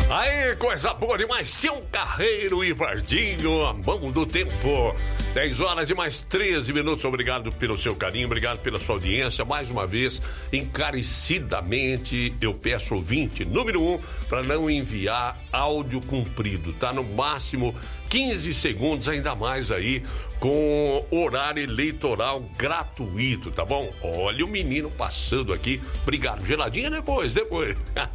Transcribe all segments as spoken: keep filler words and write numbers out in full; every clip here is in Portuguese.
Aí, coisa boa demais, seu Carreiro e Vardinho, a mão do tempo. dez horas e mais treze minutos. Obrigado pelo seu carinho, obrigado pela sua audiência. Mais uma vez, encarecidamente, eu peço ouvinte número um para não enviar áudio comprido, tá? No máximo quinze segundos, ainda mais aí com horário eleitoral gratuito, tá bom? Olha o menino passando aqui. Obrigado. Geladinha depois, depois.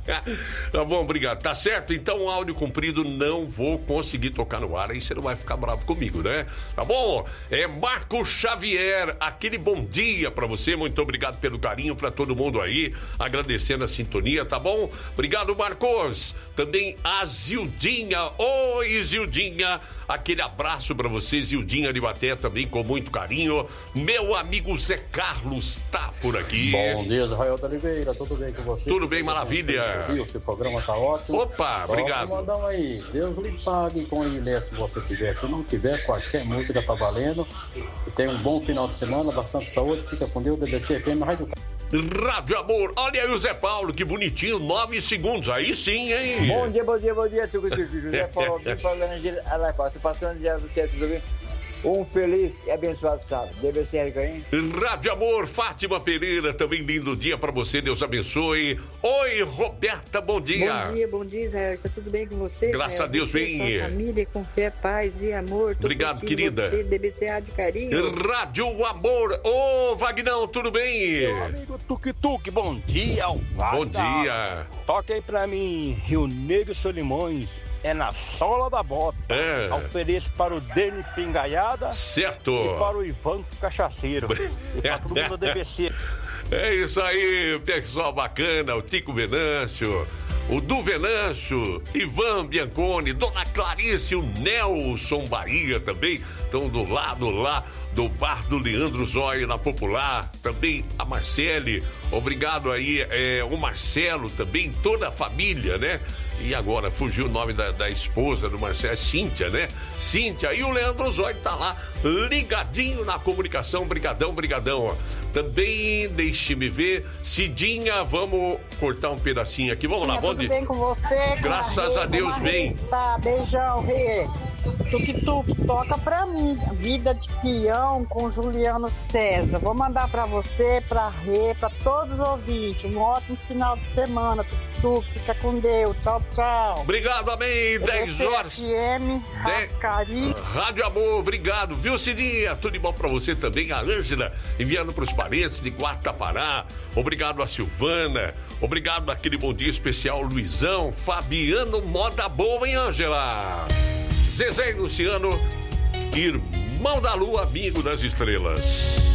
Tá bom, obrigado. Tá certo? Então, áudio comprido não vou conseguir tocar no ar. Aí você não vai ficar bravo comigo, né? Tá bom? É Marco Xavier, aquele bom dia pra você. Muito obrigado pelo carinho, pra todo mundo aí. Agradecendo a sintonia, tá bom? Obrigado, Marcos. Também a Zildinha. Oi, Zildinha. Aquele abraço pra você, Zildinha de Baté, também com muito carinho. Meu amigo Zé Carlos tá por aqui. Bom dia, Zé Raioto Oliveira, tudo bem com você? Tudo bem, maravilha. O seu programa tá ótimo. Opa, obrigado. Mandão aí, Deus lhe pague com o inleto que você tiver. Se não tiver, qualquer música tá valendo. E tenha um bom final de semana, bastante saúde. Fica com Deus, D B C F M, Rádio Rádio Amor, olha aí o Zé Paulo, que bonitinho, nove segundos, aí sim, hein? Bom dia, bom dia, bom dia, tudo bem, José Paulo, falando de Alaipá, passando de Albuquerque, um feliz e abençoado sábado. D B C R, hein? Rádio Amor, Fátima Pereira, também lindo dia pra você, Deus abençoe. Oi, Roberta, bom dia. Bom dia, bom dia, Israel, está tudo bem com você? Graças Israel? a Deus, você, bem. Sua família, com fé, paz e amor. Obrigado, querida. Você, D B C A de carinho. Rádio Amor, ô, Vagnão, tudo bem? Meu amigo Tuk Tuk, bom dia, Alvada. Bom dia. Toca aí pra mim, Rio Negro e Solimões. É na sola da bota. É. Ofereço para o Dene Pingaiada. Certo. E para o Ivan Cachaceiro. E para todo mundo da D B C. É isso aí, pessoal bacana. O Tico Venâncio, o Du Venâncio, Ivan Bianconi, Dona Clarice, o Nelson Bahia também estão do lado lá do bar do Leandro Zóio na Popular. Também a Marcele, obrigado aí, é, o Marcelo também, toda a família, né? E agora fugiu o nome da, da esposa do Marcelo, é Cíntia, né? Cíntia, e o Leandro Zóio tá lá, ligadinho na comunicação, brigadão, brigadão, ó. Também, deixe-me ver, Cidinha, vamos cortar um pedacinho aqui, vamos lá, tudo onde? bem com você? Graças a Deus, bem. Tá, beijão, Rê. Tuk-tuk, toca pra mim, Vida de Peão com Juliano César. Vou mandar pra você, pra Rê, pra todos os ouvintes. Um ótimo final de semana, Tuk-tuk, fica com Deus, tchau, tchau. Obrigado, amém, dez horas. F M, Rascari. Rádio Amor, obrigado, viu, Cidinha? Tudo de bom pra você também, a Ângela, enviando pros parentes de Guatapará. Obrigado a Silvana, obrigado àquele bom dia especial, Luizão, Fabiano, moda boa, hein, Ângela? Zezé e Luciano, irmão da lua, amigo das estrelas.